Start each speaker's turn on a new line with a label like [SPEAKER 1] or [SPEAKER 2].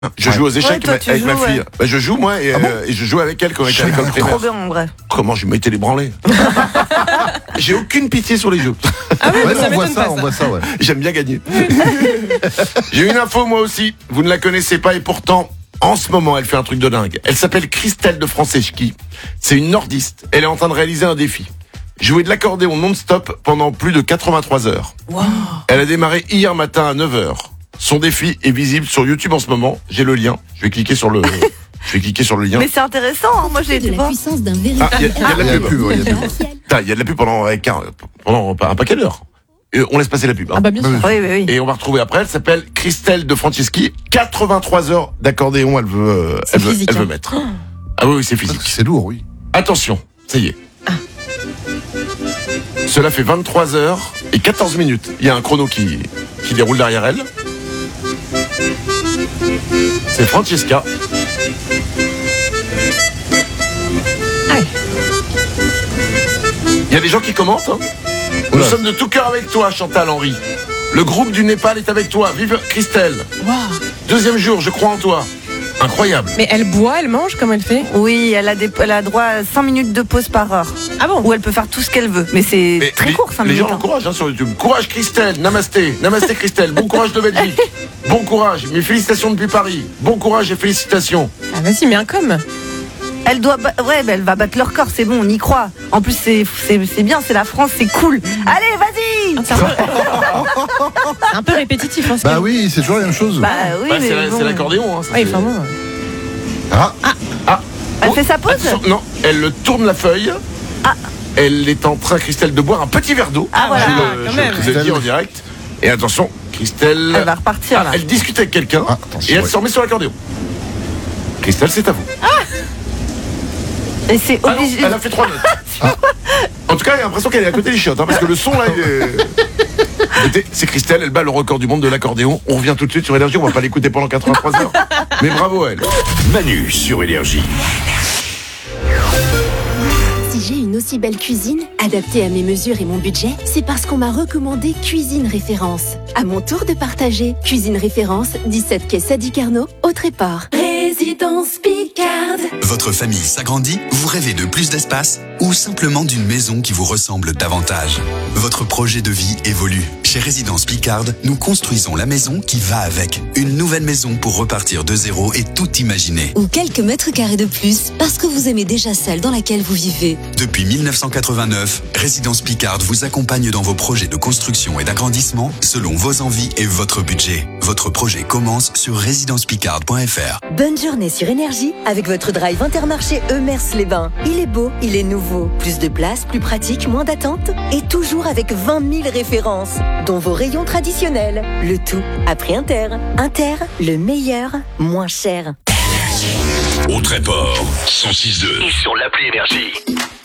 [SPEAKER 1] Je joue aux échecs
[SPEAKER 2] toi, tu
[SPEAKER 1] avec ma
[SPEAKER 2] joues,
[SPEAKER 1] fille.
[SPEAKER 2] ouais.
[SPEAKER 1] Bah, je joue moi et je joue avec elle quand elle était à l'école
[SPEAKER 2] Trop
[SPEAKER 1] primaire.
[SPEAKER 2] bien en vrai.
[SPEAKER 1] Comment je m'étais ébranlé. J'ai aucune pitié sur les jeux.
[SPEAKER 3] Ah oui,
[SPEAKER 4] Ouais,
[SPEAKER 3] ça
[SPEAKER 4] on voit
[SPEAKER 3] m'étonne
[SPEAKER 4] ça,
[SPEAKER 3] pas,
[SPEAKER 4] on voit ça, ouais.
[SPEAKER 1] J'aime bien gagner. J'ai une info moi aussi. Vous ne la connaissez pas et pourtant, en ce moment, elle fait un truc de dingue. Elle s'appelle Christelle de Franceschi. C'est une nordiste. Elle est en train de réaliser un défi. Jouer de l'accordéon non-stop pendant plus de 83 heures.
[SPEAKER 2] Wow.
[SPEAKER 1] Elle a démarré hier matin à 9h. Son défi est visible sur YouTube en ce moment. J'ai le lien. Je vais cliquer sur le lien.
[SPEAKER 2] Mais c'est intéressant, hein. Moi j'ai
[SPEAKER 5] de
[SPEAKER 2] été
[SPEAKER 5] la
[SPEAKER 2] voir.
[SPEAKER 5] puissance d'un
[SPEAKER 1] Ah,
[SPEAKER 5] véritable
[SPEAKER 1] il y a de la pub.
[SPEAKER 4] ouais, il y a de la pub.
[SPEAKER 1] Putain, il y a de la pub pendant un paquet d'heures. On laisse passer la pub. Hein.
[SPEAKER 3] Ah bah bien sûr.
[SPEAKER 2] Oui, oui, oui.
[SPEAKER 1] Et on va retrouver après, elle s'appelle Christelle de Franceschi. 83 heures d'accordéon, elle
[SPEAKER 3] physique,
[SPEAKER 1] veut
[SPEAKER 3] hein.
[SPEAKER 1] mettre. Ah oui, c'est physique.
[SPEAKER 4] C'est lourd, oui.
[SPEAKER 1] Attention, ça y est. Cela fait 23 heures et 14 minutes. Il y a un chrono qui déroule derrière elle. C'est Francesca. Il y a des gens qui commentent. Hein. Nous
[SPEAKER 4] Oula.
[SPEAKER 1] sommes de tout cœur avec toi, Chantal Henry. Le groupe du Népal est avec toi. Vive Christelle.
[SPEAKER 3] Waouh.
[SPEAKER 1] Deuxième jour, je crois en toi. Incroyable.
[SPEAKER 3] Mais elle boit, elle mange, comment elle fait?
[SPEAKER 2] Oui, elle a droit à 5 minutes de pause par heure.
[SPEAKER 3] Ah bon?
[SPEAKER 2] Où elle peut faire tout ce qu'elle veut. Mais c'est
[SPEAKER 1] Mais
[SPEAKER 2] très court, 5
[SPEAKER 1] les
[SPEAKER 2] minutes.
[SPEAKER 1] gens l'encouragent hein, sur YouTube. Courage Christelle, namasté. Namasté Christelle, bon courage de Belgique. Bon courage, mes félicitations depuis Paris. Bon courage et félicitations.
[SPEAKER 3] Ah vas-y, mets un com.
[SPEAKER 2] Elle doit, elle va battre leur corps, c'est bon, on y croit. En plus, c'est bien, c'est la France, c'est cool. Allez, vas-y.
[SPEAKER 3] C'est un peu répétitif. Hein, ce
[SPEAKER 4] Bah
[SPEAKER 3] que-
[SPEAKER 4] oui, c'est toujours la même chose.
[SPEAKER 2] Bah oui,
[SPEAKER 1] Bah,
[SPEAKER 2] mais
[SPEAKER 1] c'est
[SPEAKER 2] bon.
[SPEAKER 1] l'accordéon. Hein, ça
[SPEAKER 3] Oui,
[SPEAKER 1] fait-
[SPEAKER 3] enfin bon.
[SPEAKER 2] Elle fait sa pause.
[SPEAKER 1] Attention, non, elle tourne la feuille.
[SPEAKER 2] Ah.
[SPEAKER 1] Elle est en train, Christelle, de boire un petit verre d'eau.
[SPEAKER 2] Ah, voilà.
[SPEAKER 3] quand même.
[SPEAKER 1] Je le dis en direct. Et attention, Christelle.
[SPEAKER 2] Elle va repartir, là.
[SPEAKER 1] Elle discute avec quelqu'un
[SPEAKER 4] Ah, attention,
[SPEAKER 1] et elle
[SPEAKER 4] ouais.
[SPEAKER 1] se remet sur l'accordéon. Christelle, c'est à vous.
[SPEAKER 2] Et c'est
[SPEAKER 1] Ah non,
[SPEAKER 2] obligé.
[SPEAKER 1] elle a fait 3 notes. En tout cas, j'ai l'impression qu'elle est à côté des chiottes, hein, parce que le son là, il est... Écoutez, c'est Christelle, elle bat le record du monde de l'accordéon. On revient tout de suite sur Énergie, on va pas l'écouter pendant 83 heures. Mais bravo à elle.
[SPEAKER 6] Manu sur Énergie.
[SPEAKER 5] Si j'ai une aussi belle cuisine, adaptée à mes mesures et mon budget, c'est parce qu'on m'a recommandé Cuisine Référence. À mon tour de partager, Cuisine Référence, 17 quai Sadi Carnot, au Tréport. Résidence Picarde.
[SPEAKER 7] Votre famille s'agrandit? Vous rêvez de plus d'espace? Ou simplement d'une maison qui vous ressemble davantage? Votre projet de vie évolue. Chez Résidence Picarde, nous construisons la maison qui va avec. Une nouvelle maison pour repartir de zéro et tout imaginer.
[SPEAKER 8] Ou quelques mètres carrés de plus parce que vous aimez déjà celle dans laquelle vous vivez.
[SPEAKER 7] Depuis 1989, Résidence Picarde vous accompagne dans vos projets de construction et d'agrandissement selon vos envies et votre budget. Votre projet commence sur résidencepicarde.fr.
[SPEAKER 8] Bonne journée sur Énergie avec votre drive Intermarché Eumers-les-Bains. Il est beau, il est nouveau. Plus de place, plus pratique, moins d'attente. Et toujours avec 20 000 références, dont vos rayons traditionnels. Le tout à prix Inter. Inter, le meilleur, moins cher.
[SPEAKER 6] Au Tréport, 106.2 et sur l'appli Énergie.